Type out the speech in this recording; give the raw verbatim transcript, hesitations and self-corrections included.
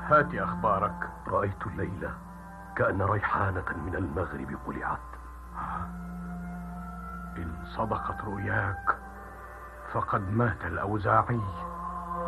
هات أخبارك. رأيت الليلة كأن ريحانة من المغرب قلعت. إن صدقت رؤياك فقد مات الأوزاعي.